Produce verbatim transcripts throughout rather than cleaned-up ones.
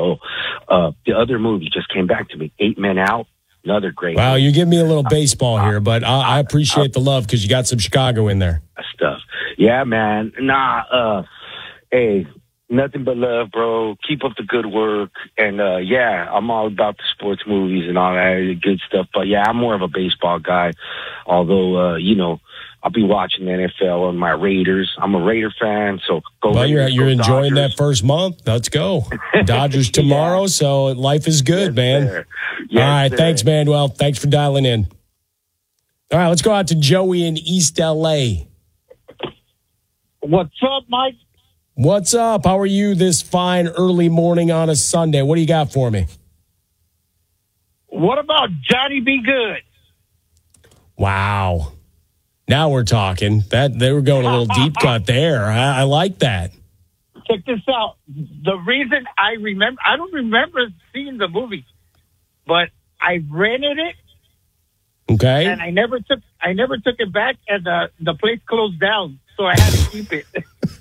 So uh, the other movie just came back to me, Eight Men Out. Another great Wow, movie. you give me a little baseball here, but I, I appreciate the love because you got some Chicago in there. Stuff. Yeah, man. Nah, uh, hey, nothing but love, bro. Keep up the good work. And, uh, yeah, I'm all about the sports movies and all that good stuff. But, yeah, I'm more of a baseball guy. Although, uh, you know, I'll be watching the N F L on my Raiders. I'm a Raider fan, so go Well, Raiders, you're, you're go enjoying Dodgers. that first month. Let's go. Dodgers tomorrow, yeah. So life is good, Yes, man. Sir. Yes, all right, sir. thanks, Manuel. Thanks for dialing in. All right, let's go out to Joey in East L A. What's up, Mike? What's up? How are you this fine early morning on a Sunday? What do you got for me? What about Johnny B. Good? Wow. Now we're talking. That they were going a little deep cut there. I, I like that. Check this out. The reason I remember, I don't remember seeing the movie, but I rented it. Okay. And I never took, I never took it back, and the the place closed down, so I had to keep it.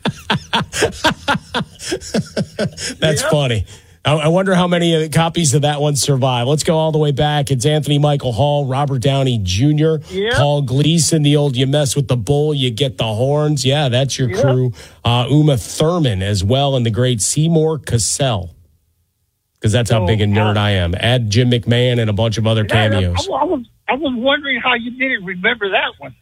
That's yep. funny. I wonder how many copies of that one survive. Let's go all the way back. It's Anthony Michael Hall, Robert Downey Junior, yep. Paul Gleason, the old you mess with the bull, you get the horns. Yeah, that's your yep. crew. Uh, Uma Thurman as well, and the great Seymour Cassell. Because that's how oh, big a nerd uh, I am. Add Jim McMahon and a bunch of other cameos. I, I, was, I was wondering how you didn't remember that one.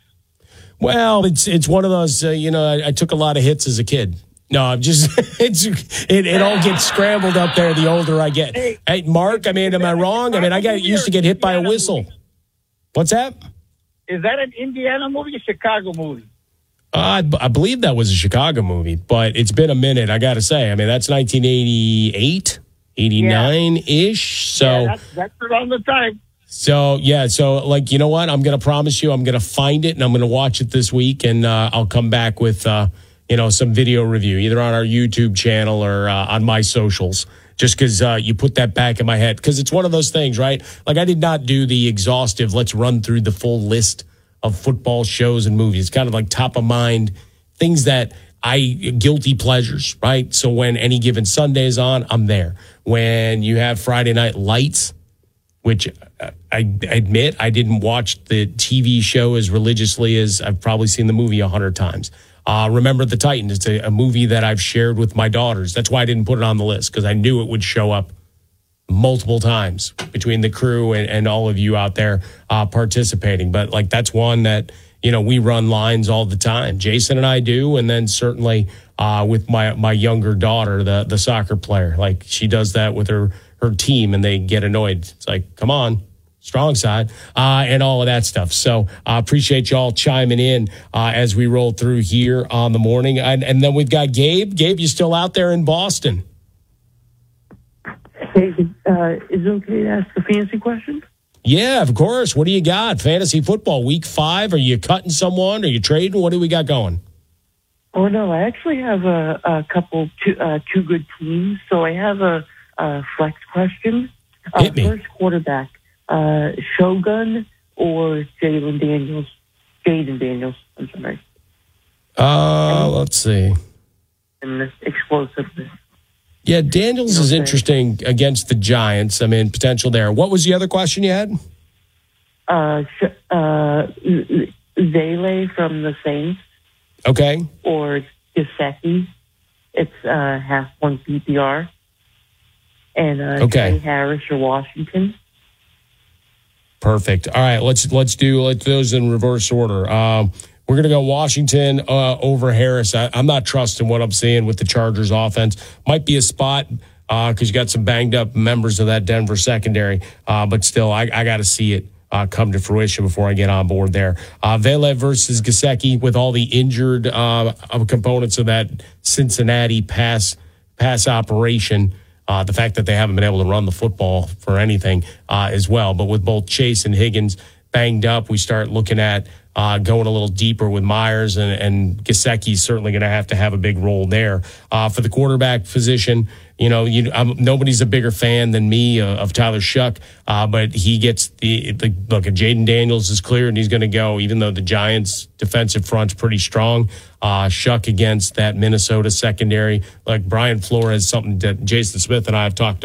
Well, it's it's one of those, uh, you know, I, I took a lot of hits as a kid. No, I'm just, it's, it, it all gets scrambled up there the older I get. Hey, hey Mark, I mean, am I wrong? I mean, I got used to get hit by a whistle. What's that? Is that an Indiana movie or Chicago movie? Uh, I, b- I believe that was a Chicago movie, but it's been a minute, I got to say. I mean, that's nineteen eighty-eight, eighty-nine-ish. So yeah, that's, that's around the time. So, yeah, so, like, you know what? I'm going to promise you I'm going to find it, and I'm going to watch it this week, and uh, I'll come back with... Uh, you know, some video review, either on our YouTube channel or uh, on my socials, just because uh, you put that back in my head. Because it's one of those things, right? Like, I did not do the exhaustive, let's run through the full list of football shows and movies. It's kind of like top of mind, things that I, guilty pleasures, right? So when Any Given Sunday is on, I'm there. When you have Friday Night Lights, which I admit I didn't watch the T V show as religiously as I've probably seen the movie a hundred times. Uh, Remember the Titans. It's a, a movie that I've shared with my daughters. That's why I didn't put it on the list, because I knew it would show up multiple times between the crew and, and all of you out there uh, participating. But like that's one that, you know, we run lines all the time. Jason and I do. And then certainly uh, with my, my younger daughter, the, the soccer player, like she does that with her, her team and they get annoyed. It's like, come on. Strong side, uh, and all of that stuff. So I uh, appreciate y'all chiming in uh, as we roll through here on the morning. And, and then we've got Gabe. Gabe, you still out there in Boston? Hey, uh, is it okay to ask the fantasy question? Yeah, of course. What do you got? Fantasy football, week five. Are you cutting someone? Are you trading? What do we got going? Oh, no, I actually have a, a couple, two, uh, two good teams. So I have a, a flex question. Uh, Hit me. First quarterback. Uh, Shogun or Jalen Daniels? Jaden Daniels, I'm sorry. Uh, let's see. And explosiveness. Yeah, Daniels is interesting against the Giants. I mean, potential there. What was the other question you had? Uh, uh, Zele from the Saints. Okay. Or Gesicki. It's uh, half one P P R. And uh, okay. Trey Harris or Washington. Perfect. All right, let's let's do let's do those in reverse order. Um, we're going to go Washington uh, over Harris. I, I'm not trusting what I'm seeing with the Chargers offense. Might be a spot because uh, you got some banged up members of that Denver secondary, uh, but still, I, I got to see it uh, come to fruition before I get on board there. Uh, Vele versus Gesicki with all the injured uh, components of that Cincinnati pass pass operation. Uh, the fact that they haven't been able to run the football for anything uh, as well. But with both Chase and Higgins banged up, we start looking at uh, going a little deeper with Myers, and, and Gesicki's certainly going to have to have a big role there. Uh, for the quarterback position, you know, you, I'm, nobody's a bigger fan than me uh, of Tyler Shuck, uh, but he gets the, the look, if Jaden Daniels is clear and he's going to go, even though the Giants' defensive front's pretty strong, uh, Shuck against that Minnesota secondary, like Brian Flores, something that Jason Smith and I have talked